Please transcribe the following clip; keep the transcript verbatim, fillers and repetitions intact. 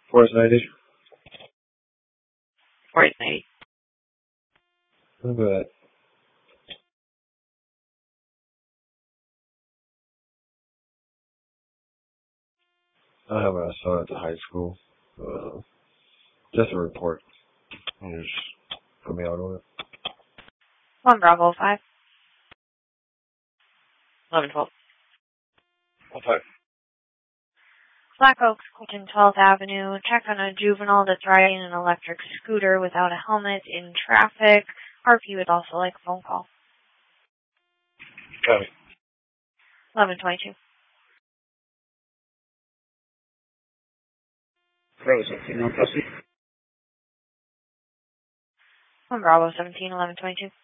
Forest ninety. Forest ninety. Look at that. I have a son at the high school. Uh, just a report. And just put me out on it. One Bravo five. Eleven twelve. Okay. Black Oaks, Clinton twelfth Avenue. Check on a juvenile that's riding an electric scooter without a helmet in traffic. R P would also like a phone call. Got it. eleven twenty-two. Bravo seventeen, North Kelsey. One Bravo seventeen, eleven twenty-two.